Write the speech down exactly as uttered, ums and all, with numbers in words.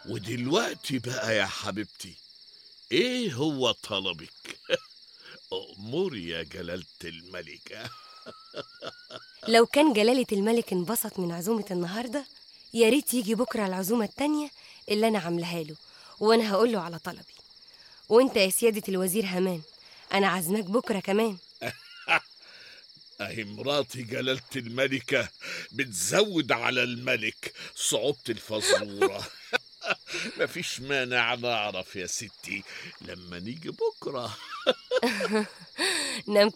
ودلوقتي بقى يا حبيبتي، ايه هو طلبك؟ أؤمري يا جلالة الملكة. لو كان جلالة الملك انبسط من عزومة النهاردة، يا ريت يجي بكرة العزومة التانية اللي أنا عاملاها له، وأنا هقوله على طلبي. وأنت يا سيادة الوزير همان، أنا عازماك بكرة كمان. أهي مراتي جلالة الملكة بتزود على الملك صعوبة الفزورة. مفيش مانع نعرف يا ستي لما نيجي بكرة. نام